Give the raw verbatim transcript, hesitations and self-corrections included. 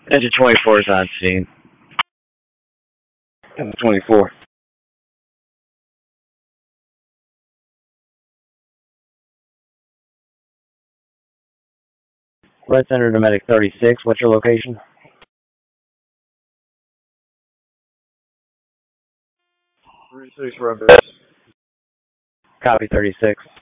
Engine twenty-four is on scene. Engine twenty-four. Red Center to Medic thirty-six. What's your location? thirty-six, Rebels. Copy thirty-six.